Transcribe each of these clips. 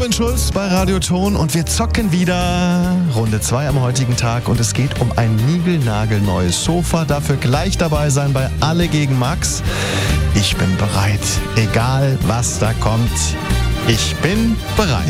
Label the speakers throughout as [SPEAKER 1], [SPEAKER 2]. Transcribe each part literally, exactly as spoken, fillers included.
[SPEAKER 1] Robin Schulz bei Radio Ton und wir zocken wieder Runde zwei am heutigen Tag und es geht um ein niegelnagelneues Sofa. Dafür gleich dabei sein bei Alle gegen Max. Ich bin bereit, egal was da kommt. Ich bin bereit.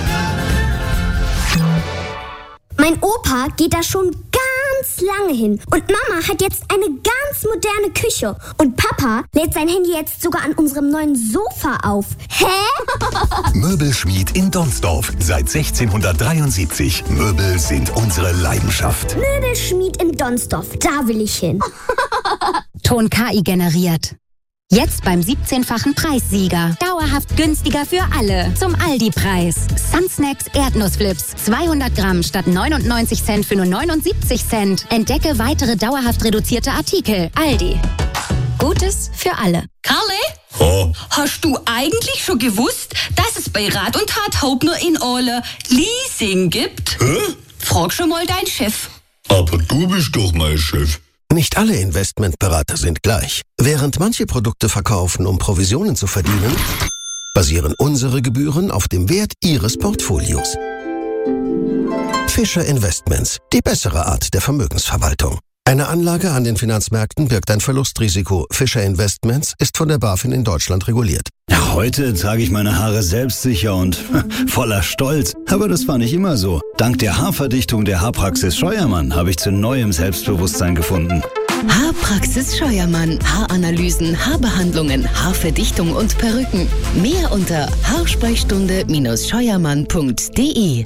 [SPEAKER 2] Mein Opa geht da schon ganz lange hin und Mama hat jetzt eine ganz moderne Küche und Papa lädt sein Handy jetzt sogar an unserem neuen Sofa auf. Hä?
[SPEAKER 3] Möbelschmied in Donsdorf seit sechzehnhundertdreiundsiebzig. Möbel sind unsere Leidenschaft.
[SPEAKER 2] Möbelschmied in Donsdorf, da will ich hin.
[SPEAKER 4] Ton K I generiert. Jetzt beim siebzehnfachen Preissieger. Dauerhaft günstiger für alle. Zum Aldi-Preis. Sunsnacks Erdnussflips. zweihundert Gramm statt neunundneunzig Cent für nur neunundsiebzig Cent. Entdecke weitere dauerhaft reduzierte Artikel. Aldi. Gutes für alle.
[SPEAKER 5] Karle?
[SPEAKER 3] Oh.
[SPEAKER 5] Hast du eigentlich schon gewusst, dass es bei Rat und Tat Haupt nur in Orle Leasing gibt?
[SPEAKER 3] Hä?
[SPEAKER 5] Frag schon mal deinen Chef.
[SPEAKER 3] Aber du bist doch mein Chef.
[SPEAKER 6] Nicht alle Investmentberater sind gleich. Während manche Produkte verkaufen, um Provisionen zu verdienen, basieren unsere Gebühren auf dem Wert Ihres Portfolios. Fischer Investments, die bessere Art der Vermögensverwaltung. Eine Anlage an den Finanzmärkten birgt ein Verlustrisiko. Fischer Investments ist von der BaFin in Deutschland reguliert.
[SPEAKER 7] Ja, heute trage ich meine Haare selbstsicher und voller Stolz. Aber das war nicht immer so. Dank der Haarverdichtung der Haarpraxis Scheuermann habe ich zu neuem Selbstbewusstsein gefunden.
[SPEAKER 8] Haarpraxis Scheuermann. Haaranalysen, Haarbehandlungen, Haarverdichtung und Perücken. Mehr unter haarsprechstunde Scheuermann punkt de.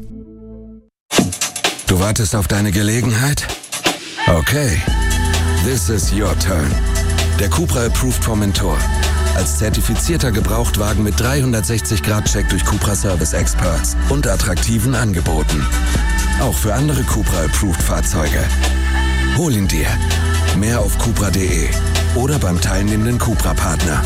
[SPEAKER 9] Du wartest auf deine Gelegenheit? Okay, this is your turn. Der Cupra Approved Formentor. Als zertifizierter Gebrauchtwagen mit dreihundertsechzig Grad Check durch Cupra Service Experts und attraktiven Angeboten. Auch für andere Cupra Approved Fahrzeuge. Hol ihn dir. Mehr auf cupra punkt de oder beim teilnehmenden Cupra-Partner.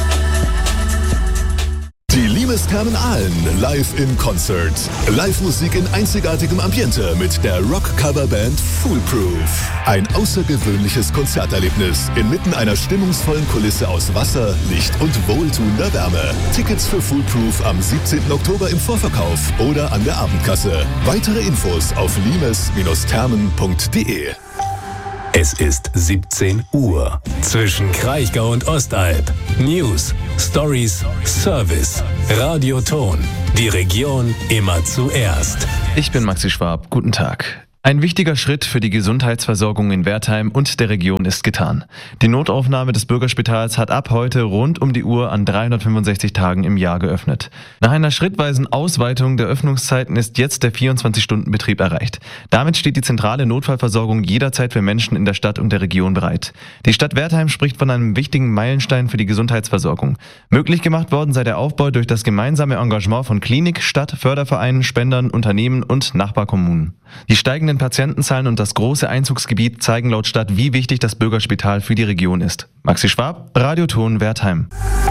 [SPEAKER 10] Die Limes Thermen Aalen live im Konzert. Live-Musik in einzigartigem Ambiente mit der Rock-Cover-Band Foolproof. Ein außergewöhnliches Konzerterlebnis inmitten einer stimmungsvollen Kulisse aus Wasser, Licht und wohltuender Wärme. Tickets für Foolproof am siebzehnten Oktober im Vorverkauf oder an der Abendkasse. Weitere Infos auf limes Thermen punkt de.
[SPEAKER 11] Es ist siebzehn Uhr. Zwischen Kraichgau und Ostalb. News, Stories, Service. Radio Ton. Die Region immer zuerst.
[SPEAKER 12] Ich bin Maxi Schwab. Guten Tag. Ein wichtiger Schritt für die Gesundheitsversorgung in Wertheim und der Region ist getan. Die Notaufnahme des Bürgerspitals hat ab heute rund um die Uhr an dreihundertfünfundsechzig Tagen im Jahr geöffnet. Nach einer schrittweisen Ausweitung der Öffnungszeiten ist jetzt der vierundzwanzig-Stunden-Betrieb erreicht. Damit steht die zentrale Notfallversorgung jederzeit für Menschen in der Stadt und der Region bereit. Die Stadt Wertheim spricht von einem wichtigen Meilenstein für die Gesundheitsversorgung. Möglich gemacht worden sei der Aufbau durch das gemeinsame Engagement von Klinik, Stadt, Fördervereinen, Spendern, Unternehmen und Nachbarkommunen. Die steigenden Patientenzahlen und das große Einzugsgebiet zeigen laut Stadt, wie wichtig das Bürgerspital für die Region ist. Maxi Schwab, Radio Ton Wertheim.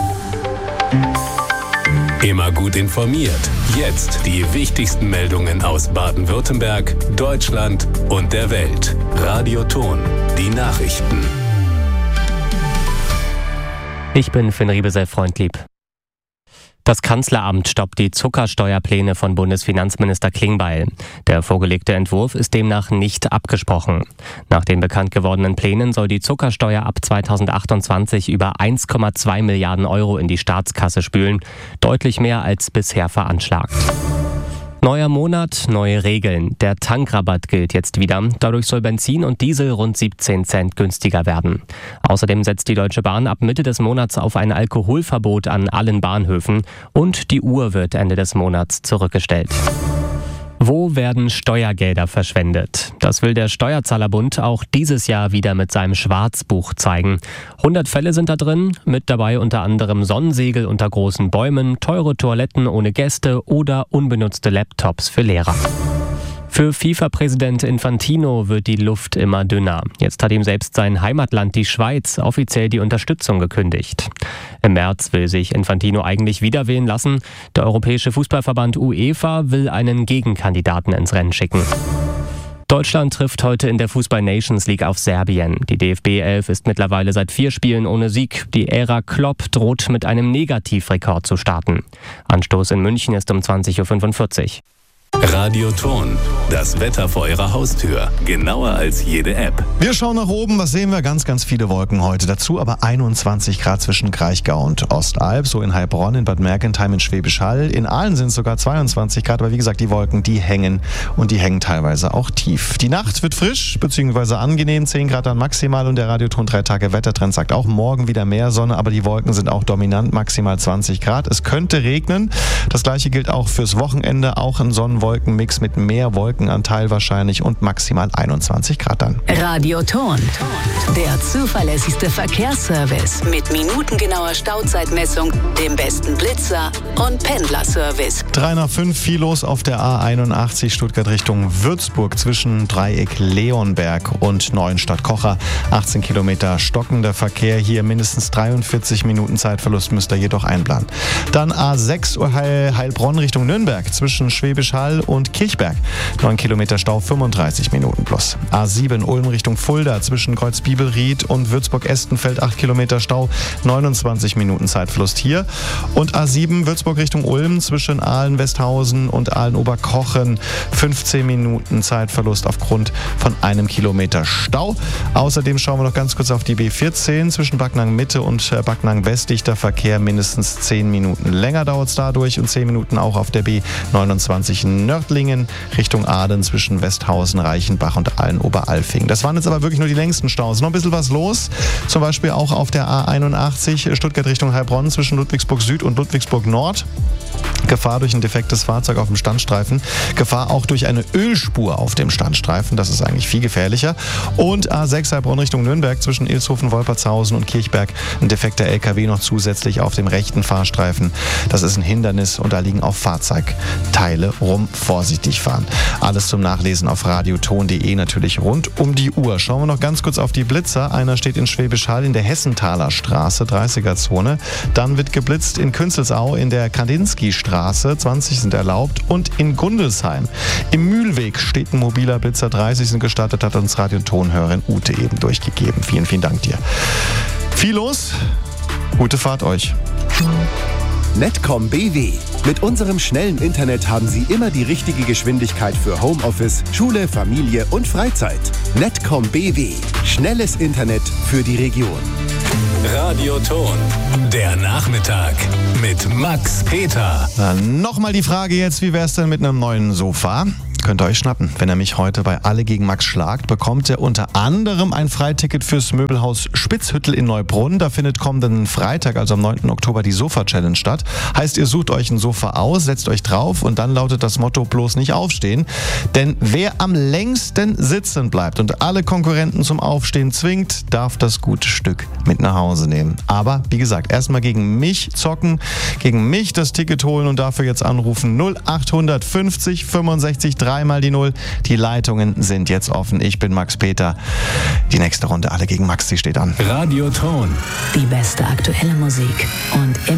[SPEAKER 11] Immer gut informiert. Jetzt die wichtigsten Meldungen aus Baden-Württemberg, Deutschland und der Welt. Radio Ton, die Nachrichten.
[SPEAKER 13] Ich bin Finn Riebesell, Freundlieb. Das Kanzleramt stoppt die Zuckersteuerpläne von Bundesfinanzminister Klingbeil. Der vorgelegte Entwurf ist demnach nicht abgesprochen. Nach den bekannt gewordenen Plänen soll die Zuckersteuer ab zweitausendachtundzwanzig über eins Komma zwei Milliarden Euro in die Staatskasse spülen, deutlich mehr als bisher veranschlagt. Neuer Monat, neue Regeln. Der Tankrabatt gilt jetzt wieder. Dadurch soll Benzin und Diesel rund siebzehn Cent günstiger werden. Außerdem setzt die Deutsche Bahn ab Mitte des Monats auf ein Alkoholverbot an allen Bahnhöfen und die Uhr wird Ende des Monats zurückgestellt. Wo werden Steuergelder verschwendet? Das will der Steuerzahlerbund auch dieses Jahr wieder mit seinem Schwarzbuch zeigen. hundert Fälle sind da drin, mit dabei unter anderem Sonnensegel unter großen Bäumen, teure Toiletten ohne Gäste oder unbenutzte Laptops für Lehrer. Für FIFA-Präsident Infantino wird die Luft immer dünner. Jetzt hat ihm selbst sein Heimatland, die Schweiz, offiziell die Unterstützung gekündigt. Im März will sich Infantino eigentlich wieder wählen lassen. Der Europäische Fußballverband UEFA will einen Gegenkandidaten ins Rennen schicken. Deutschland trifft heute in der Fußball-Nations League auf Serbien. Die D F B elf ist mittlerweile seit vier Spielen ohne Sieg. Die Ära Klopp droht mit einem Negativrekord zu starten. Anstoß in München ist um zwanzig Uhr fünfundvierzig.
[SPEAKER 11] Radio Ton, das Wetter vor Ihrer Haustür. Genauer als jede App.
[SPEAKER 1] Wir schauen nach oben, was sehen wir? Ganz, ganz viele Wolken heute. Dazu aber einundzwanzig Grad zwischen Kraichgau und Ostalb, so in Heilbronn, in Bad Mergentheim, in Schwäbisch Hall. In Aalen sind es sogar zweiundzwanzig Grad, aber wie gesagt, die Wolken, die hängen und die hängen teilweise auch tief. Die Nacht wird frisch bzw. angenehm, zehn Grad dann maximal und der Radioton drei Tage Wettertrend sagt auch morgen wieder mehr Sonne, aber die Wolken sind auch dominant, maximal zwanzig Grad. Es könnte regnen. Das gleiche gilt auch fürs Wochenende, auch ein Sonnenwolken. Wolkenmix mit mehr Wolkenanteil wahrscheinlich und maximal einundzwanzig Grad dann.
[SPEAKER 14] Radio Ton, der zuverlässigste Verkehrsservice mit minutengenauer Stauzeitmessung, dem besten Blitzer und Pendlerservice.
[SPEAKER 1] drei nach fünf, viel los auf der A einundachtzig Stuttgart Richtung Würzburg zwischen Dreieck Leonberg und Neuenstadt-Kocher. achtzehn Kilometer stockender Verkehr, hier mindestens dreiundvierzig Minuten Zeitverlust müsst ihr jedoch einplanen. Dann A sechs Heil- Heilbronn Richtung Nürnberg zwischen Schwäbisch Hall und Kirchberg. neun Kilometer Stau, fünfunddreißig Minuten plus. A sieben Ulm Richtung Fulda zwischen Kreuzbibelried und Würzburg-Estenfeld, acht Kilometer Stau, neunundzwanzig Minuten Zeitverlust hier. Und A sieben Würzburg Richtung Ulm zwischen Aalen-Westhausen und Aalen-Oberkochen, fünfzehn Minuten Zeitverlust aufgrund von einem Kilometer Stau. Außerdem schauen wir noch ganz kurz auf die B vierzehn zwischen Backnang Mitte und Backnang West. Dichter Verkehr, mindestens zehn Minuten länger dauert es dadurch und zehn Minuten auch auf der B neunundzwanzig Nördlingen Richtung Aden zwischen Westhausen, Reichenbach und Aalen-Oberalfing. Das waren jetzt aber wirklich nur die längsten Staus. Noch ein bisschen was los, zum Beispiel auch auf der A einundachtzig Stuttgart Richtung Heilbronn zwischen Ludwigsburg Süd und Ludwigsburg Nord. Gefahr durch ein defektes Fahrzeug auf dem Standstreifen. Gefahr auch durch eine Ölspur auf dem Standstreifen. Das ist eigentlich viel gefährlicher. Und A sechs Heilbronn Richtung Nürnberg zwischen Ilshofen, Wolpertshausen und Kirchberg. Ein defekter L K W noch zusätzlich auf dem rechten Fahrstreifen. Das ist ein Hindernis und da liegen auch Fahrzeugteile rum. Vorsichtig fahren. Alles zum Nachlesen auf radioton punkt de, natürlich rund um die Uhr. Schauen wir noch ganz kurz auf die Blitzer. Einer steht in Schwäbisch Hall in der Hessenthaler Straße, dreißiger Zone. Dann wird geblitzt in Künzelsau in der Kandinsky-Straße, zwanzig sind erlaubt. Und in Gundelsheim im Mühlweg steht ein mobiler Blitzer, dreißig sind gestartet, hat uns Radiotonhörerin Ute eben durchgegeben. Vielen, vielen Dank dir. Viel los. Gute Fahrt euch.
[SPEAKER 15] Netcom B W. Mit unserem schnellen Internet haben Sie immer die richtige Geschwindigkeit für Homeoffice, Schule, Familie und Freizeit. Netcom B W. Schnelles Internet für die Region.
[SPEAKER 11] Radio Ton, der Nachmittag mit Max Peter.
[SPEAKER 1] Dann nochmal die Frage jetzt, wie wär's denn mit einem neuen Sofa? Könnt ihr euch schnappen. Wenn er mich heute bei Alle gegen Max schlagt, bekommt er unter anderem ein Freiticket fürs Möbelhaus Spitzhüttel in Neubrunn. Da findet kommenden Freitag, also am neunten Oktober, die Sofa-Challenge statt. Heißt, ihr sucht euch ein Sofa aus, setzt euch drauf und dann lautet das Motto, bloß nicht aufstehen. Denn wer am längsten sitzen bleibt und alle Konkurrenten zum Aufstehen zwingt, darf das gute Stück mit nach Hause nehmen. Aber, wie gesagt, erstmal gegen mich zocken, gegen mich das Ticket holen und dafür jetzt anrufen null acht fünfzig fünfundsechzig drei mal die Null. Die Leitungen sind jetzt offen. Ich bin Max Peter. Die nächste Runde Alle gegen Max, die steht an.
[SPEAKER 11] Radio Ton.
[SPEAKER 14] Die beste aktuelle Musik und